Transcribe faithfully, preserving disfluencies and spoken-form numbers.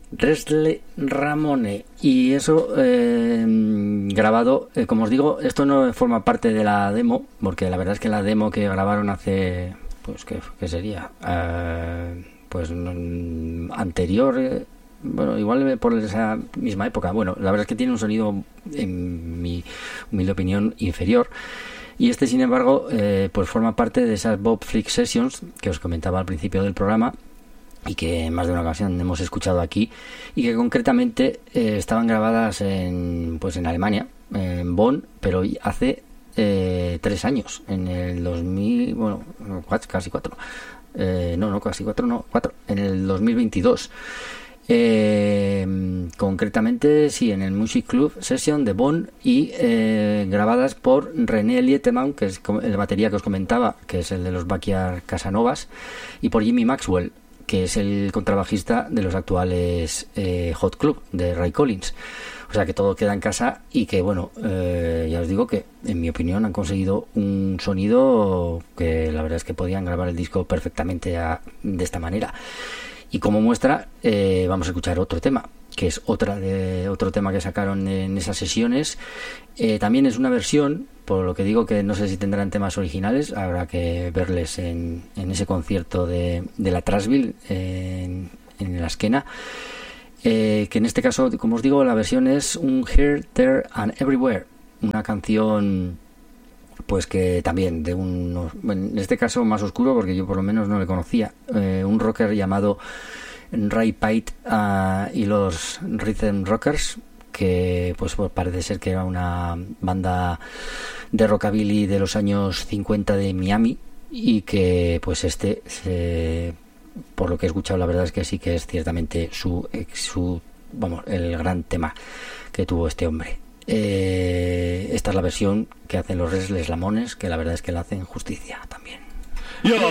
Restless Ramone, y eso eh, grabado, eh, como os digo, esto no forma parte de la demo, porque la verdad es que la demo que grabaron hace, pues qué, qué sería, eh, pues no, anterior, eh, bueno, igual por esa misma época. Bueno, la verdad es que tiene un sonido, en mi humilde opinión, inferior. Y este, sin embargo, eh, pues forma parte de esas Bob Flick Sessions que os comentaba al principio del programa, y que en más de una ocasión hemos escuchado aquí, y que concretamente eh, estaban grabadas en, pues en Alemania, en Bonn, pero hace eh, tres años, en el dos mil, bueno, casi cuatro, eh, no, no, casi cuatro, no, cuatro, en el dos mil veintidós. Eh, concretamente, sí, en el Music Club Session de Bonn, y eh, grabadas por René Lietemann, que es el batería que os comentaba, que es el de los Backyard Casanovas, y por Jimmy Maxwell, que es el contrabajista de los actuales eh, Hot Club de Ray Collins. O sea que todo queda en casa, y que bueno, eh, ya os digo que en mi opinión han conseguido un sonido que la verdad es que podían grabar el disco perfectamente a, de esta manera. Y como muestra, eh, vamos a escuchar otro tema, que es otra de, otro tema que sacaron en esas sesiones. Eh, también es una versión, por lo que digo que no sé si tendrán temas originales, habrá que verles en, en ese concierto de, de la Trashville, en, en la Esquena. Eh, que en este caso, como os digo, la versión es un Here, There and Everywhere, una canción pues que también de un, en este caso más oscuro, porque yo por lo menos no le conocía, eh, un rocker llamado Ray Pate uh, y los Rhythm Rockers, que pues, pues parece ser que era una banda de rockabilly de los años cincuenta de Miami, y que pues este se, por lo que he escuchado, la verdad es que sí que es ciertamente su, su vamos, el gran tema que tuvo este hombre. Eh, esta es la versión que hacen los Restless Ramones, que la verdad es que la hacen justicia también.